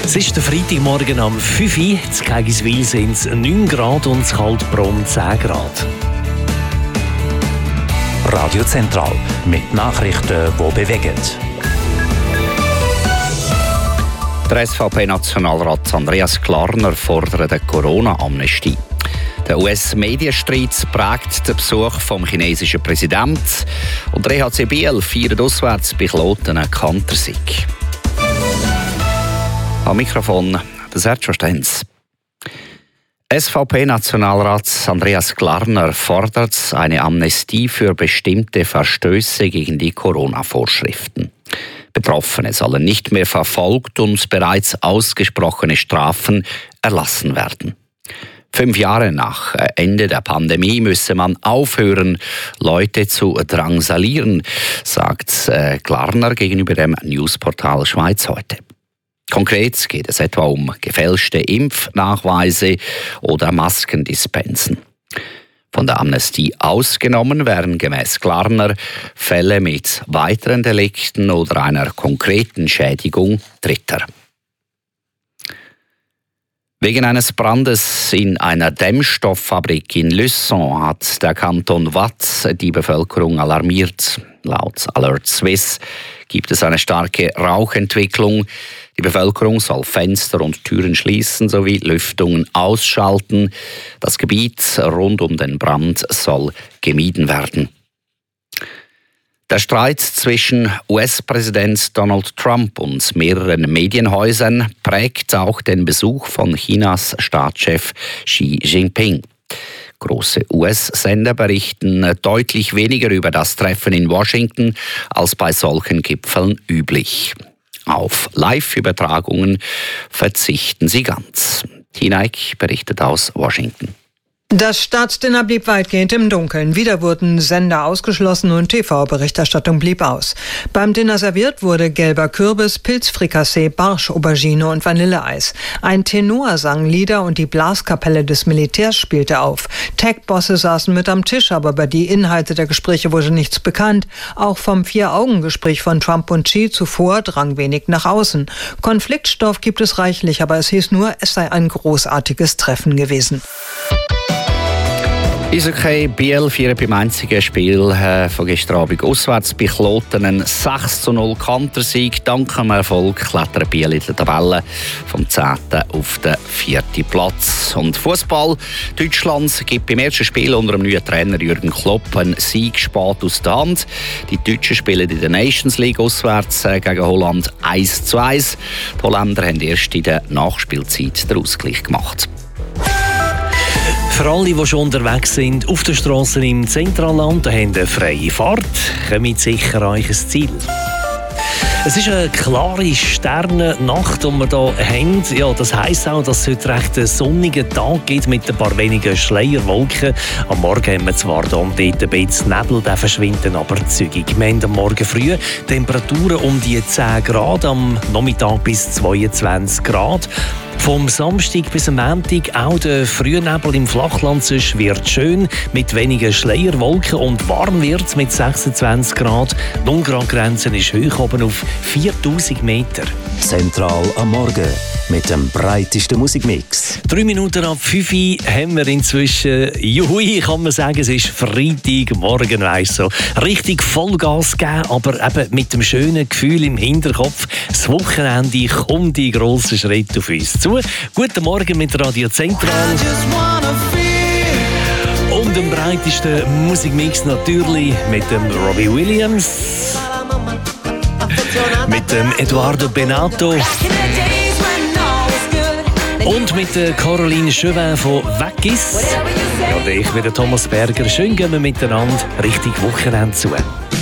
Es ist der Freitagmorgen am 5 Uhr. In Geigiswil sind es 9 Grad und in Kaltbrunn 10 Grad. Radio Zentral mit Nachrichten, die bewegen. Der SVP-Nationalrat Andreas Klarner fordert eine Corona-Amnestie. Der US-Medienstreit prägt den Besuch vom chinesischen Präsidenten und der EHC Biel feiert auswärts bei Kloten einen Kantersieg. Am Mikrofon der Sergio Stenz. SVP-Nationalrat Andreas Klarner fordert eine Amnestie für bestimmte Verstöße gegen die Corona-Vorschriften. Betroffene sollen nicht mehr verfolgt und bereits ausgesprochene Strafen erlassen werden. 5 Jahre nach Ende der Pandemie müsse man aufhören, Leute zu drangsalieren, sagt Klarner gegenüber dem Newsportal Schweiz heute. Konkret geht es etwa um gefälschte Impfnachweise oder Maskendispensen. Von der Amnestie ausgenommen wären gemäss Klarner Fälle mit weiteren Delikten oder einer konkreten Schädigung Dritter. Wegen eines Brandes in einer Dämmstofffabrik in Luçon hat der Kanton Waadt die Bevölkerung alarmiert. Laut Alert Swiss gibt es eine starke Rauchentwicklung. Die Bevölkerung soll Fenster und Türen schließen sowie Lüftungen ausschalten. Das Gebiet rund um den Brand soll gemieden werden. Der Streit zwischen US-Präsident Donald Trump und mehreren Medienhäusern prägt auch den Besuch von Chinas Staatschef Xi Jinping. Große US-Sender berichten deutlich weniger über das Treffen in Washington als bei solchen Gipfeln üblich. Auf Live-Übertragungen verzichten sie ganz. Hineik berichtet aus Washington. Das Staatsdinner blieb weitgehend im Dunkeln. Wieder wurden Sender ausgeschlossen und TV-Berichterstattung blieb aus. Beim Dinner serviert wurde gelber Kürbis, Pilzfrikassee, Barsch, Aubergine und Vanilleeis. Ein Tenor sang Lieder und die Blaskapelle des Militärs spielte auf. Tech-Bosse saßen mit am Tisch, aber über die Inhalte der Gespräche wurde nichts bekannt. Auch vom 4-Augen-Gespräch von Trump und Xi zuvor drang wenig nach außen. Konfliktstoff gibt es reichlich, aber es hieß nur, es sei ein großartiges Treffen gewesen. Eishockey Biel feiert beim einzigen Spiel von gestern Abend auswärts bei Kloten einen 6:0 Kantersieg. Dank dem Erfolg klettert Biel in der Tabelle vom 10. auf den 4. Platz. Und Fußball Deutschland gibt beim ersten Spiel unter dem neuen Trainer Jürgen Klopp einen Sieg spät aus der Hand. Die Deutschen spielen in der Nations League auswärts gegen Holland 1:1. Die Holländer haben erst in der Nachspielzeit den Ausgleich gemacht. Für alle, die schon unterwegs sind, auf den Strassen im Zentralland, haben eine freie Fahrt, kommt sicher an euch Ziel. Es ist eine klare Sternennacht, die wir hier haben. Ja, das heisst auch, dass es heute recht einen sonnigen Tag gibt mit ein paar wenigen Schleierwolken. Am Morgen haben wir zwar hier und dort ein bisschen Nebel, der verschwindet aber zügig. Wir haben am Morgen früh Temperaturen um die 10 Grad, am Nachmittag bis 22 Grad. Vom Samstag bis am Montag auch der Frühnebel im Flachland. Sonst wird schön mit wenigen Schleierwolken und warm wird es mit 26 Grad. Die 0-Grad-Grenze ist hoch oben auf 4000 Meter. Zentral am Morgen mit dem breitesten Musikmix. 3 Minuten ab 5 Uhr haben wir inzwischen, juhui, kann man sagen, es ist Freitagmorgen, weißt du. Richtig Vollgas geben, aber eben mit dem schönen Gefühl im Hinterkopf. Das Wochenende kommt in grossen Schritt auf uns zu. Guten Morgen mit Radio Zentral. Und dem breitesten Musikmix natürlich mit dem Robbie Williams, mit dem Eduardo Benato und mit der Caroline Chauvin von Weggis. Und ich bin der Thomas Berger. Schön gehen wir miteinander Richtung Wochenende zu.